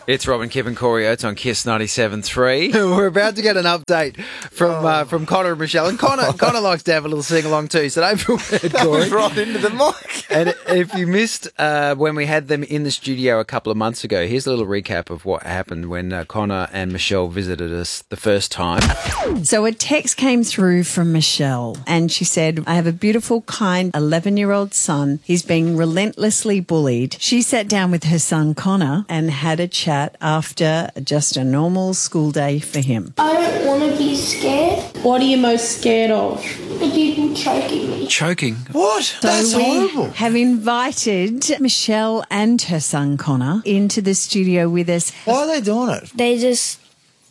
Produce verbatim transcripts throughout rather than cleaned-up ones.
It's Robin, Kip and Corey Oates on Kiss ninety-seven point three. We're about to get an update from uh, from Connor and Michelle. And Connor, Connor likes to have a little sing-along too, so don't feel bad, Corey. Right into the mic. And if you missed uh, when we had them in the studio a couple of months ago, here's a little recap of what happened when uh, Connor and Michelle visited us the first time. So a text came through from Michelle and she said, I have a beautiful, kind eleven-year-old son. He's being relentlessly bullied. She sat down with her son Connor and had a chat after just a normal school day for him. I don't want to be scared. What are you most scared of? The people choking me. Choking. What? So That's we horrible. have invited Michelle and her son Connor into the studio with us. Why are they doing it? They just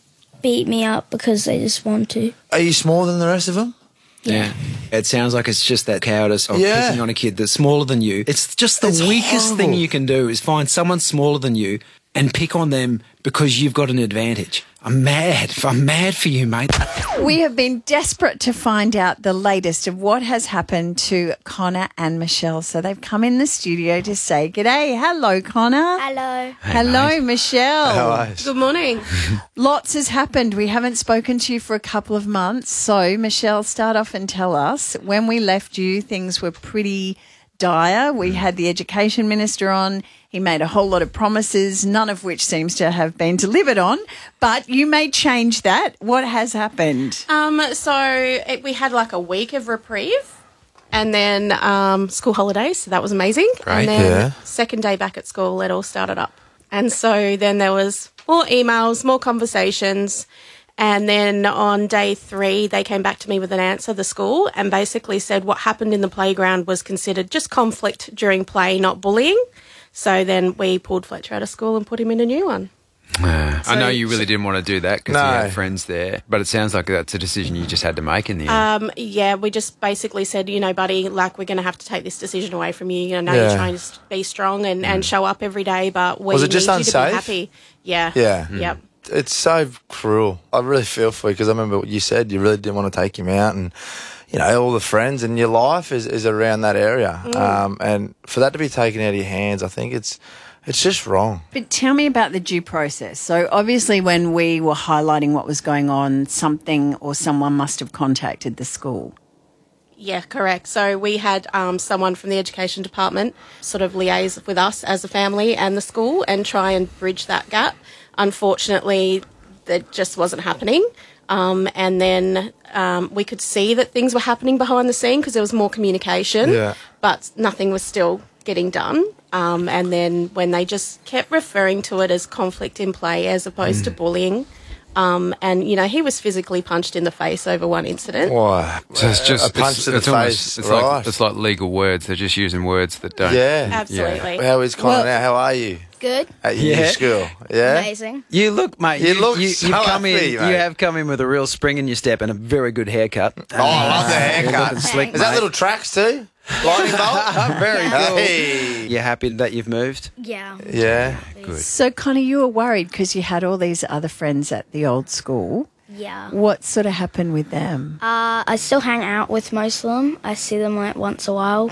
beat me up because they just want to. Are you smaller than the rest of them? Yeah. It sounds like it's just that cowardice of Yeah. picking on a kid that's smaller than you. It's just the It's weakest horrible. thing you can do is find someone smaller than you and pick on them because you've got an advantage. I'm mad. I'm mad for you, mate. We have been desperate to find out the latest of what has happened to Connor and Michelle. So they've come in the studio to say g'day. Hello, Connor. Hello. Hello, Michelle. How are you? Good morning. Lots has happened. We haven't spoken to you for a couple of months. So, Michelle, start off and tell us, when we left you, things were pretty dire. We had the education minister on. He made a whole lot of promises, none of which seems to have been delivered on. But you may change that. What has happened? Um, so it, we had like a week of reprieve and then um, school holidays, so that was amazing. Great. And then Yeah. second day back at school, it all started up. And so then there was more emails, more conversations. And then on day three, they came back to me with an answer, the school, and basically said what happened in the playground was considered just conflict during play, not bullying. So then we pulled Fletcher out of school and put him in a new one. Uh, I So- know you really didn't want to do that because No. you had friends there, but it sounds like that's a decision you just had to make in the end. Um, yeah, we just basically said, you know, buddy, like we're going to have to take this decision away from you. You know, Yeah. you're trying to s- be strong and, and show up every day, but we Was it need just you to unsafe? be happy. Yeah. Yeah. Yep. It's so cruel. I really feel for you because I remember what you said. You really didn't want to take him out and, you know, all the friends and your life is, is around that area. Um, and for that to be taken out of your hands, I think it's it's just wrong. But tell me about the due process. So obviously when we were highlighting what was going on, something or someone must have contacted the school. Yeah, correct. So we had um, someone from the education department sort of liaise with us as a family and the school and try and bridge that gap. Unfortunately, that just wasn't happening. Um, and then um, we could see that things were happening behind the scene because there was more communication, Yeah. but nothing was still getting done. Um, and then when they just kept referring to it as conflict in play as opposed to bullying, um, and, you know, he was physically punched in the face over one incident. Why? So it's just a punch it's, to the it's face, almost, it's right? like it's like legal words. They're just using words that don't. Yeah. Absolutely. How is Connor Well- now? How are you Good. at your new Yeah. school? Yeah. Amazing. You look, mate. You look you, so you've come in. happy, You mate. have come in with a real spring in your step and a very good haircut. Oh, I love the You're haircut. looking slick, Is that mate. little tracks too? Lightning bolt? Very cool. Hey. You happy that you've moved? Yeah. Yeah. Good. So, Connor, you were worried because you had all these other friends at the old school. Yeah. What sort of happened with them? Uh, I still hang out with most of them. I see them like once a while.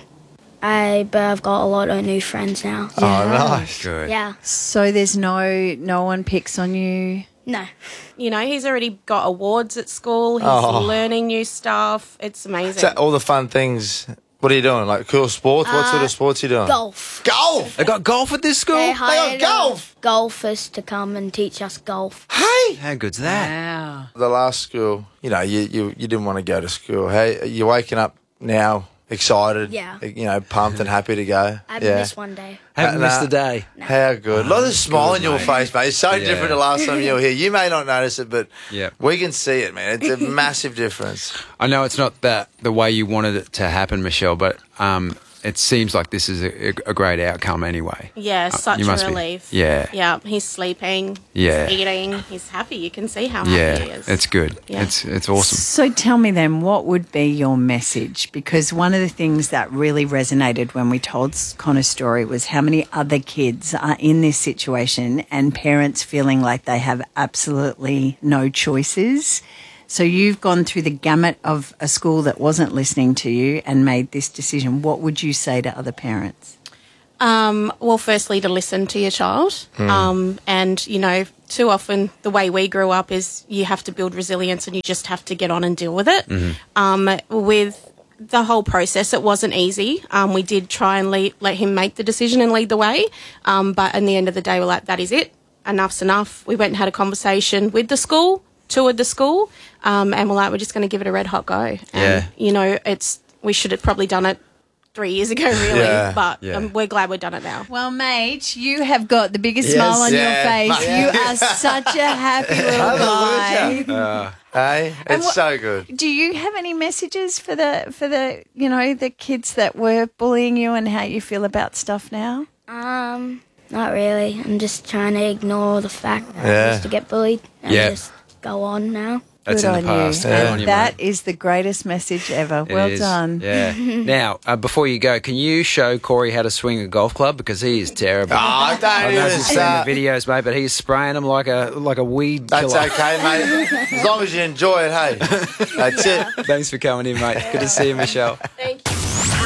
I but I've got a lot of new friends now. Oh, nice. Good. Yeah. So there's no no one picks on you. No. You know, he's already got awards at school. He's Oh. learning new stuff. It's amazing. So all the fun things. What are you doing? Like cool sports? what sort of sports are you doing? Golf. Golf. They got golf at this school? They got hired golf? uh, golfers to come and teach us golf. Hey. How good's that? Wow. The last school, you know, you, you, you didn't want to go to school. Hey, you're waking up now excited, Yeah. you know, pumped and happy to go. I haven't yeah. missed one day. Haven't Uh, missed nah. a day. How good. Look at the smile on your mate. face, mate. It's so Yeah. different the last time you were here. You may not notice it, but Yeah. we can see it, man. It's a massive difference. I know it's not that the way you wanted it to happen, Michelle, but um, it seems like this is a, a great outcome anyway. yeah, Uh, such you a must be- relief. yeah. Yeah, he's sleeping. Yeah. He's eating. He's happy. You can see how Yeah, happy he is. it's good. Yeah. It's it's awesome. So tell me then, what would be your message? Because one of the things that really resonated when we told Connor's story was how many other kids are in this situation and parents feeling like they have absolutely no choices. So you've gone through the gamut of a school that wasn't listening to you and made this decision. What would you say to other parents? Um, well, firstly, to listen to your child. Mm. Um, and, you know, too often the way we grew up is you have to build resilience and you just have to get on and deal with it. Mm-hmm. Um, with the whole process, it wasn't easy. Um, we did try and lead, let him make the decision and lead the way. Um, but in the end of the day, we're like, that is it. Enough's enough. We went and had a conversation with the school, toured the school, um, and we're like, we're just going to give it a red hot go. And, Yeah. you know, it's we should have probably done it three years ago, really, Yeah. but Yeah. um, we're glad we've done it now. Well, mate, you have got the biggest Yes. smile on Yeah. your face. You are such a happy little guy. Uh, hey, And it's what- so good. Do you have any messages for the for the you know the kids that were bullying you and how you feel about stuff now? Um, not really. I'm just trying to ignore the fact that I Yeah. used to get bullied and Yeah. just go on now. That's Good in on the past. you. Good And on you, that mate. is the greatest message ever. It well is. done. Yeah. Now, uh, before you go, can you show Corey how to swing a golf club, because he is terrible. Oh, I don't don't know if even you've seen start. the videos, mate, but he's spraying them like a like a weed That's killer. okay, mate. As long as you enjoy it, hey. That's it. Thanks for coming in, mate. Good to see you, Michelle. Thank you.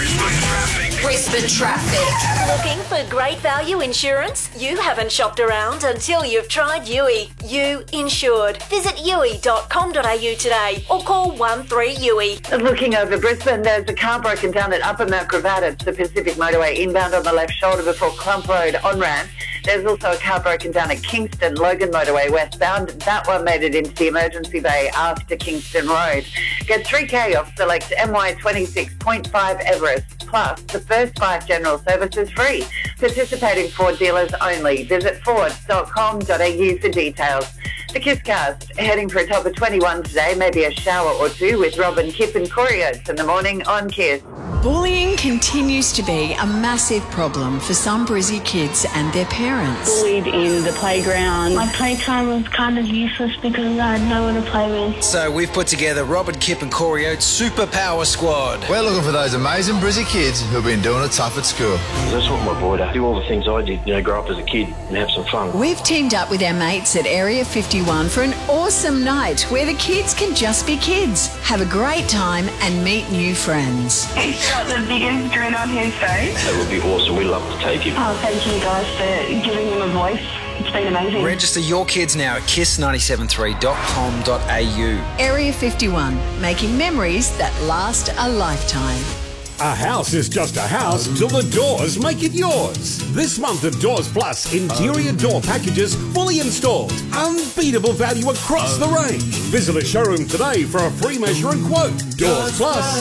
Brisbane Traffic. Looking for great value insurance? You haven't shopped around until you've tried U I. You Insured. Visit u i dot com dot a u today or call one three U I. Looking over Brisbane, there's a car broken down at Upper Mount Gravatt. It's the Pacific Motorway inbound on the left shoulder before Clump Road on-ramp. There's also a car broken down at Kingston, Logan Motorway westbound. That one made it into the emergency bay after Kingston Road. Get three K off select M Y twenty-six point five Everest. Plus, the first five general services free. Participating Ford dealers only. Visit ford dot com dot a u for details. The Kisscast, heading for a top of twenty-one today, maybe a shower or two with Robin, Kip and Corey Oates in the morning on Kiss. Bullying continues to be a massive problem for some Brizzy kids and their parents. Bullied in the playground. My playtime was kind of useless because I had no one to play with. So we've put together Robin, Kip and Corey Oates Super Power Squad. We're looking for those amazing Brizzy kids who've been doing it tough at school. I just want my boy to do all the things I did, you know, grow up as a kid and have some fun. We've teamed up with our mates at Area fifty-one for an awesome night where the kids can just be kids, have a great time and meet new friends. He's got the biggest grin on his face. That would be awesome. We'd love to take him. Oh, thank you guys for giving him a voice. It's been amazing. Register your kids now at kiss nine seven three dot com dot a u. Area fifty-one, making memories that last a lifetime. A house is just a house till the doors make it yours. This month of Doors Plus, interior door packages fully installed. Unbeatable value across the range. Visit a showroom today for a free measure and quote. Doors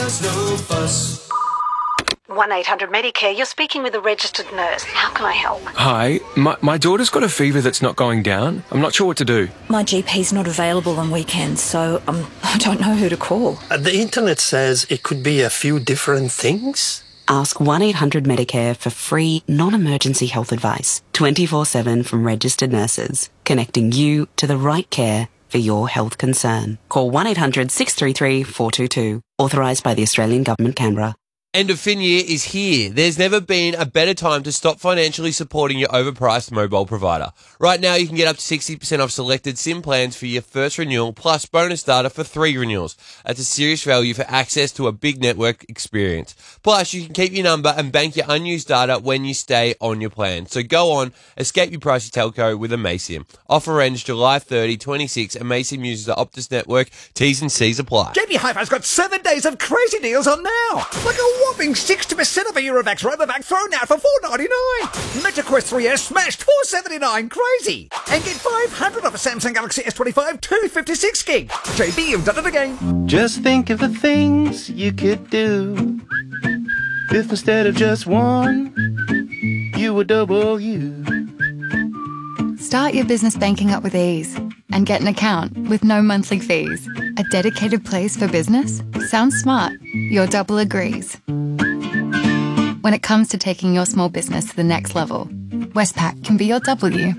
Plus. one eight hundred Medicare, you're speaking with a registered nurse. How can I help? Hi, my, my daughter's got a fever that's not going down. I'm not sure what to do. My G P's not available on weekends, so um, I don't know who to call. Uh, the internet says it could be a few different things. Ask one eight hundred Medicare for free, non-emergency health advice. twenty-four seven from registered nurses, connecting you to the right care for your health concern. Call one eight hundred six three three four two two. Authorised by the Australian Government, Canberra. End of fin year is here. There's never been a better time to stop financially supporting your overpriced mobile provider. Right now, you can get up to sixty percent off selected SIM plans for your first renewal, plus bonus data for three renewals. That's a serious value for access to a big network experience. Plus, you can keep your number and bank your unused data when you stay on your plan. So go on, escape your pricey telco with Amaysim. Offer ends July thirtieth, twenty-six. Amaysim uses the Optus network. T's and C's apply. J B Hi-Fi's got seven days of crazy deals on now. Like a whopping sixty percent of a Eurovax Robovac thrown out for four ninety-nine. MetaQuest three S smashed four seventy-nine. Crazy. And get five hundred off a Samsung Galaxy S twenty-five two fifty-six gig. J B, you've done it again. Just think of the things you could do if instead of just one, you were double you. Start your business banking up with ease and get an account with no monthly fees. A dedicated place for business? Sounds smart. Your double agrees. When it comes to taking your small business to the next level, Westpac can be your W.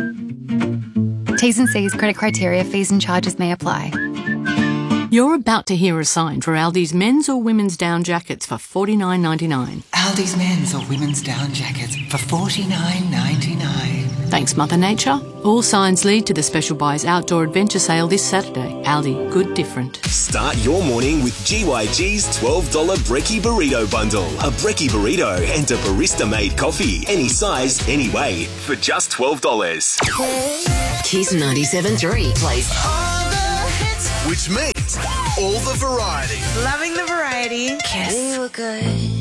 T's and C's, credit criteria, fees and charges may apply. You're about to hear a sign for Aldi's men's or women's down jackets for forty-nine ninety-nine. Aldi's men's or women's down jackets for forty-nine ninety-nine. Thanks, Mother Nature. All signs lead to the Special Buys Outdoor Adventure Sale this Saturday. Aldi, good different. Start your morning with G Y G's twelve dollars Brekkie Burrito Bundle. A Brekkie Burrito and a barista-made coffee. Any size, any way, for just twelve dollars. Kiss ninety-seven point three plays all the hits. Which means all the variety. Loving the variety. Kiss. You look good.